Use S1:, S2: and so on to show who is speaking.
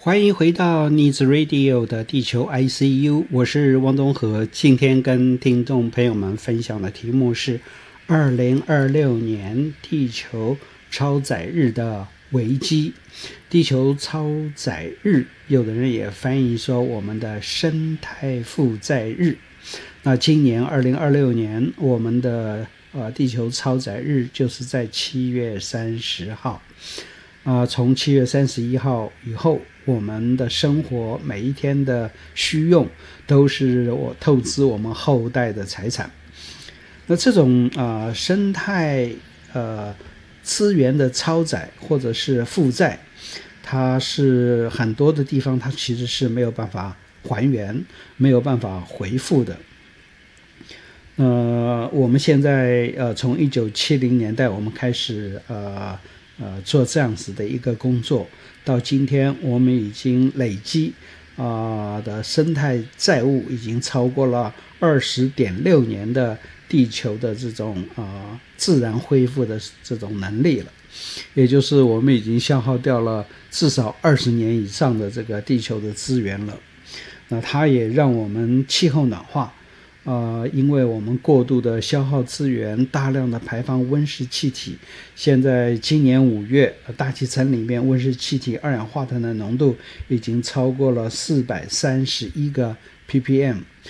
S1: 欢迎回到 Needs Radio 的地球 ICU， 我是汪东和。今天跟听众朋友们分享的题目是2026年地球超载日的危机。地球超载日，有的人也翻译说我们的生态负载日。那今年2026年我们的地球超载日就是在7月30号。从7月31号以后，我们的生活每一天的需用都是我透支我们后代的财产。那这种生态资源的超载或者是负债，它是很多的地方它其实是没有办法还原，没有办法回复的。我们现在从1970年代我们开始做这样子的一个工作，到今天我们已经累积的生态债务已经超过了20.6年的地球的这种自然恢复的这种能力了，也就是我们已经消耗掉了至少20年以上的这个地球的资源了。那它也让我们气候暖化，因为我们过度的消耗资源，大量的排放温室气体。现在今年5月，大气层里面温室气体二氧化碳的浓度已经超过了431个 ppm，